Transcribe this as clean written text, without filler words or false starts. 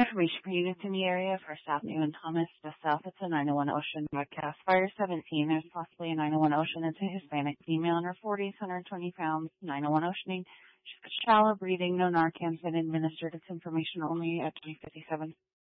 Information for units in the area for South New and Thomas. Just south, it's a 901 Ocean broadcast. Fire 17. There's possibly a 901 Ocean. It's a Hispanic female in her 40s, 120 pounds. 901 Oceaning. She's got shallow breathing. No Narcan's been administered. It's information only at 2057.